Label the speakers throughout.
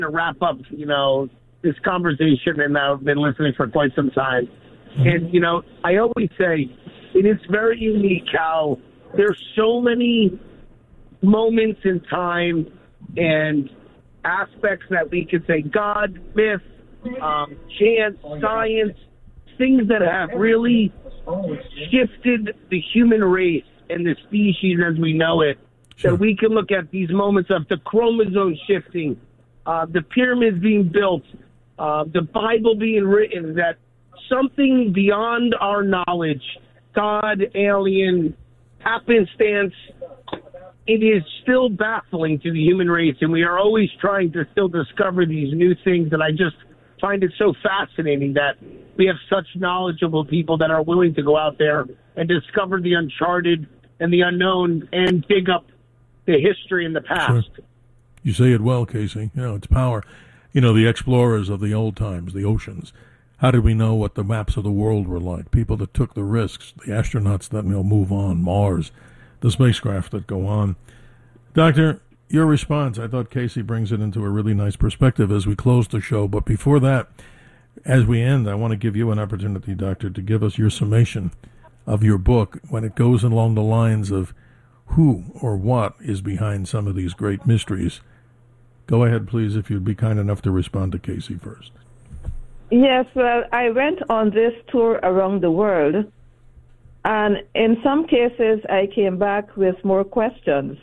Speaker 1: to wrap up, this conversation, and I've been listening for quite some time. And, I always say it is very unique how there's so many moments in time and aspects that we could say God, myth, chance, science, things that have really shifted the human race and the species as we know it.
Speaker 2: Sure.
Speaker 1: That we can look at these moments of the chromosome shifting, the pyramids being built, the Bible being written, that something beyond our knowledge, God, alien, happenstance, it is still baffling to the human race, and we are always trying to still discover these new things, and I just find it so fascinating that we have such knowledgeable people that are willing to go out there and discover the uncharted and the unknown and dig up the history in the past.
Speaker 2: Sure. You say it well, Casey. It's power. The explorers of the old times, the oceans. How did we know what the maps of the world were like? People that took the risks, the astronauts that move on, Mars, the spacecraft that go on. Doctor, your response, I thought Casey brings it into a really nice perspective as we close the show. But before that, as we end, I want to give you an opportunity, Doctor, to give us your summation of your book when it goes along the lines of who or what is behind some of these great mysteries. Go ahead, please, if you'd be kind enough to respond to Casey first.
Speaker 3: Yes, well, I went on this tour around the world, and in some cases I came back with more questions.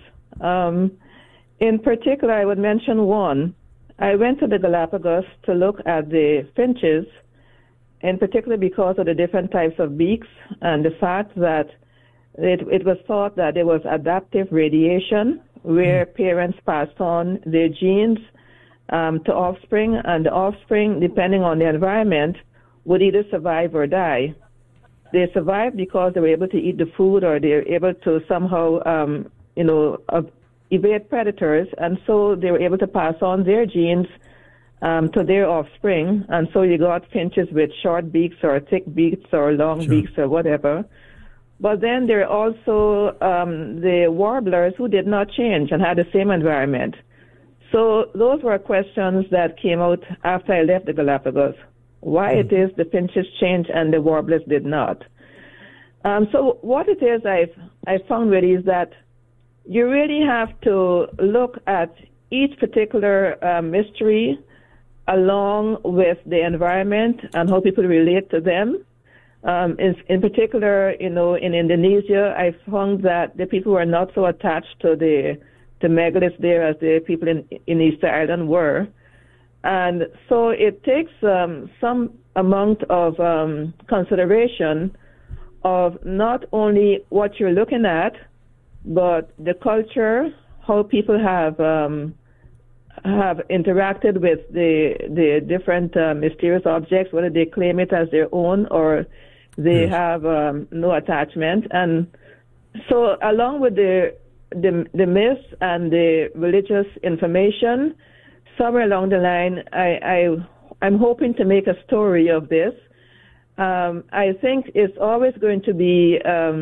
Speaker 3: In particular, I would mention one. I went to the Galapagos to look at the finches, in particular because of the different types of beaks and the fact that it was thought that there was adaptive radiation where parents passed on their genes to offspring, and the offspring, depending on the environment, would either survive or die. They survived because they were able to eat the food, or they were able to somehow, evade predators, and so they were able to pass on their genes to their offspring, and so you got finches with short beaks or thick beaks or long
Speaker 2: Sure.
Speaker 3: beaks or whatever. But then there are also the warblers who did not change and had the same environment. So those were questions that came out after I left the Galapagos. Why it is the finches changed and the warblers did not. So what it is I found really is that you really have to look at each particular mystery along with the environment and how people relate to them. In particular, in Indonesia, I found that the people were not so attached to the megaliths there as the people in Easter Island were. And so it takes some amount of consideration of not only what you're looking at, but the culture, how people have interacted with the different mysterious objects, whether they claim it as their own or they have no attachment. And so along with the myths and the religious information, somewhere along the line, I'm hoping to make a story of this. I think it's always going to be,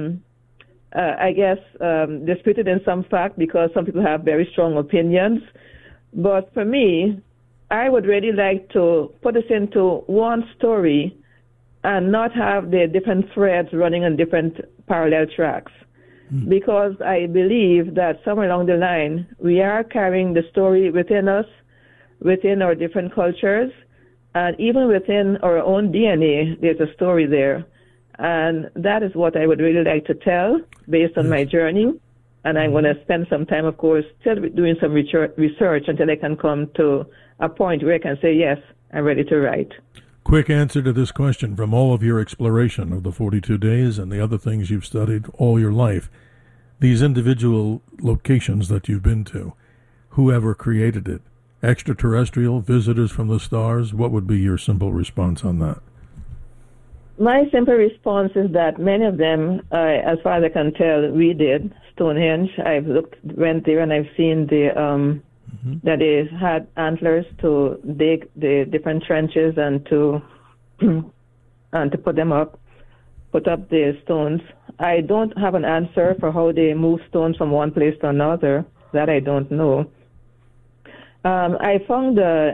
Speaker 3: disputed in some fact because some people have very strong opinions. But for me, I would really like to put this into one story and not have the different threads running on different parallel tracks. Because I believe that somewhere along the line, we are carrying the story within us, within our different cultures, and even within our own DNA, there's a story there. And that is what I would really like to tell based on my journey. And I'm going to spend some time, of course, still doing some research until I can come to a point where I can say, yes, I'm ready to write.
Speaker 2: Quick answer to this question from all of your exploration of the 42 days and the other things you've studied all your life. These individual locations that you've been to, whoever created it, extraterrestrial, visitors from the stars, what would be your simple response on that?
Speaker 3: My simple response is that many of them, as far as I can tell, we did. Stonehenge, went there and I've seen that they had antlers to dig the different trenches and to put up the stones. I don't have an answer for how they move stones from one place to another. That I don't know. I found